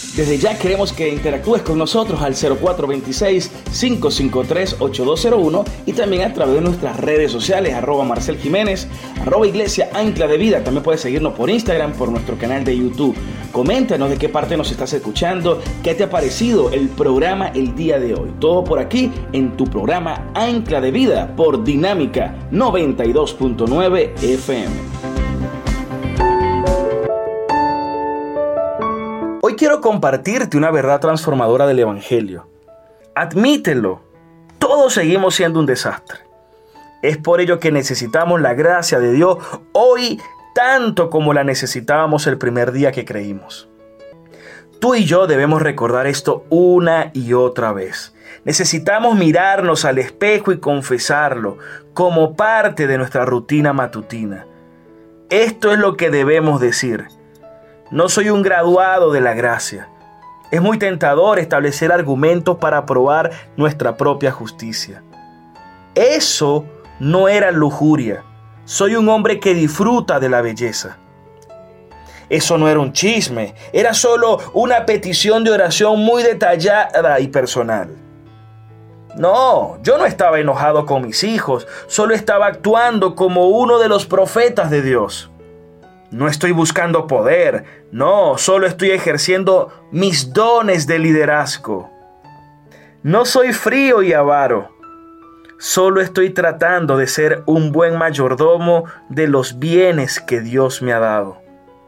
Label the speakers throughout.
Speaker 1: Desde ya queremos que interactúes con nosotros al 0426-553-8201 y también a través de nuestras redes sociales, @MarcelJiménez, @Iglesia Ancla de Vida. También puedes seguirnos por Instagram, por nuestro canal de YouTube. Coméntanos de qué parte nos estás escuchando, qué te ha parecido el programa el día de hoy. Todo por aquí en tu programa Ancla de Vida por Dinámica 92.9 FM. Hoy quiero compartirte una verdad transformadora del Evangelio. Admítelo, todos seguimos siendo un desastre. Es por ello que necesitamos la gracia de Dios hoy tanto como la necesitábamos el primer día que creímos. Tú y yo debemos recordar esto una y otra vez. Necesitamos mirarnos al espejo y confesarlo como parte de nuestra rutina matutina. Esto es lo que debemos decir. No soy un graduado de la gracia. Es muy tentador establecer argumentos para probar nuestra propia justicia. Eso no era lujuria. Soy un hombre que disfruta de la belleza. Eso no era un chisme. Era solo una petición de oración muy detallada y personal. No, yo no estaba enojado con mis hijos. Solo estaba actuando como uno de los profetas de Dios. No estoy buscando poder, no, solo estoy ejerciendo mis dones de liderazgo. No soy frío y avaro, solo estoy tratando de ser un buen mayordomo de los bienes que Dios me ha dado.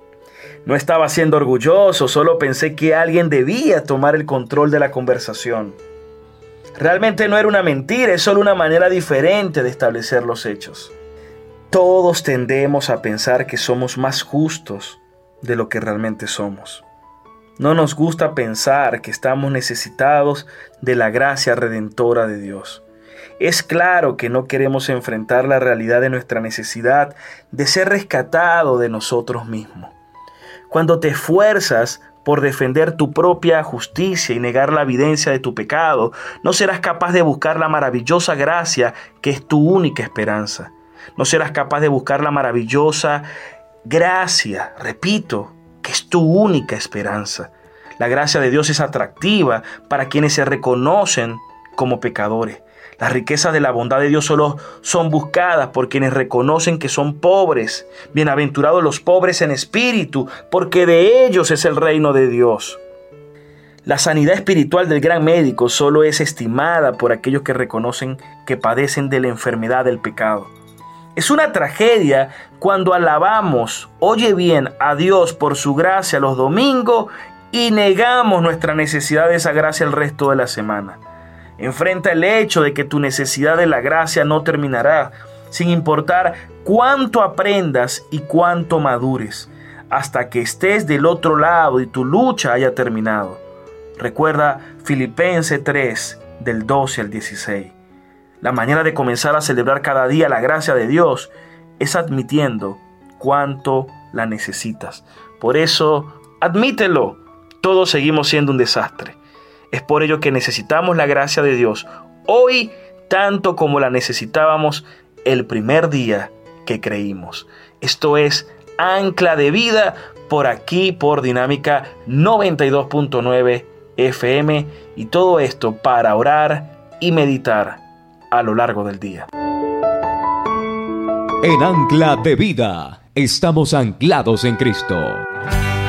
Speaker 1: No estaba siendo orgulloso, solo pensé que alguien debía tomar el control de la conversación. Realmente no era una mentira, es solo una manera diferente de establecer los hechos. Todos tendemos a pensar que somos más justos de lo que realmente somos. No nos gusta pensar que estamos necesitados de la gracia redentora de Dios. Es claro que no queremos enfrentar la realidad de nuestra necesidad de ser rescatado de nosotros mismos. Cuando te esfuerzas por defender tu propia justicia y negar la evidencia de tu pecado, no serás capaz de buscar la maravillosa gracia que es tu única esperanza. No serás capaz de buscar la maravillosa gracia, repito, que es tu única esperanza. La gracia de Dios es atractiva para quienes se reconocen como pecadores. Las riquezas de la bondad de Dios solo son buscadas por quienes reconocen que son pobres. Bienaventurados los pobres en espíritu, porque de ellos es el reino de Dios. La sanidad espiritual del gran médico solo es estimada por aquellos que reconocen que padecen de la enfermedad del pecado. Es una tragedia cuando alabamos, oye bien, a Dios por su gracia los domingos y negamos nuestra necesidad de esa gracia el resto de la semana. Enfrenta el hecho de que tu necesidad de la gracia no terminará, sin importar cuánto aprendas y cuánto madures, hasta que estés del otro lado y tu lucha haya terminado. Recuerda Filipenses 3, del 12 al 16. La manera de comenzar a celebrar cada día la gracia de Dios es admitiendo cuánto la necesitas. Por eso, admítelo, todos seguimos siendo un desastre. Es por ello que necesitamos la gracia de Dios hoy tanto como la necesitábamos el primer día que creímos. Esto es Ancla de Vida por aquí, por Dinámica 92.9 FM, y todo esto para orar y meditar a lo largo del día.
Speaker 2: En Ancla de Vida estamos anclados en Cristo.